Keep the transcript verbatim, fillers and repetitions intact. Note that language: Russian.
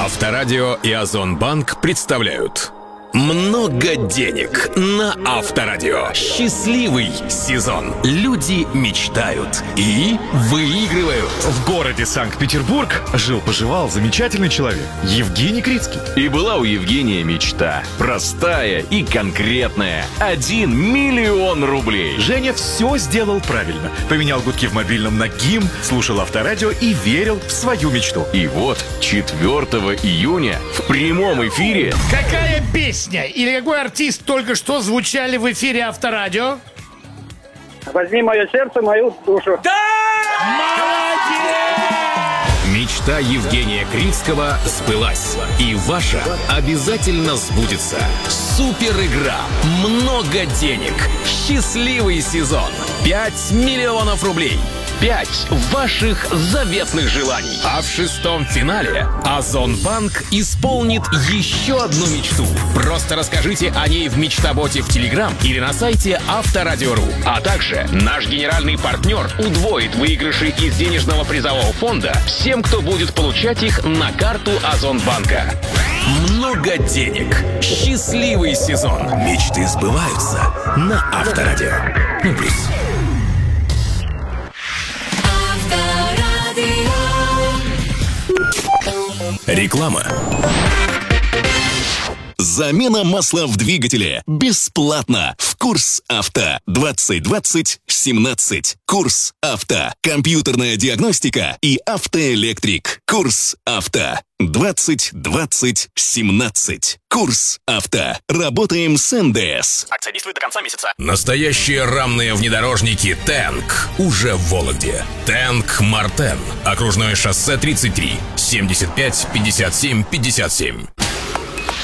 Авторадио и Озонбанк представляют «Много денег» на Авторадио. Счастливый сезон. Люди мечтают и выигрывают. В городе Санкт-Петербург жил-поживал замечательный человек Евгений Крицкий. И была у Евгения мечта. Простая и конкретная. Один миллион рублей. Женя все сделал правильно. Поменял гудки в мобильном на гимн, слушал Авторадио и верил в свою мечту. И вот четвёртого июня в прямом эфире... Какая песня или какой артист только что звучали в эфире Авторадио? Возьми мое сердце, мою душу. Да! Молодец! Мечта Евгения Крицкого сбылась. И ваша обязательно сбудется. Супер игра. Много денег. Счастливый сезон. пять миллионов рублей. Пять ваших заветных желаний. А в шестом финале Озонбанк исполнит еще одну мечту. Просто расскажите о ней в Мечтаботе в Телеграм или на сайте Авторадио.ру. А также наш генеральный партнер удвоит выигрыши из денежного призового фонда всем, кто будет получать их на карту Озонбанка. Много денег. Счастливый сезон. Мечты сбываются на Авторадио. Ну, плюс. Реклама. Замена масла в двигателе бесплатно в Курс Авто двадцать двадцать семнадцать. Курс Авто. Компьютерная диагностика и автоэлектрик. Курс Авто двадцать двадцать семнадцать. Курс Авто. Работаем с эн дэ эс. Акция действует до конца месяца. Настоящие рамные внедорожники «Тэнк» уже в Вологде. «Тэнк Мартен». Окружное шоссе тридцать три. семьдесят пять пятьдесят семь пятьдесят семь.